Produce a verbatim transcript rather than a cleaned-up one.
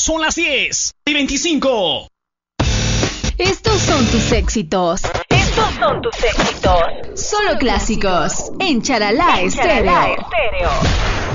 Son las diez y veinticinco. Estos son tus éxitos. Estos son tus éxitos. Solo clásicos en Charalá Estéreo. Estéreo.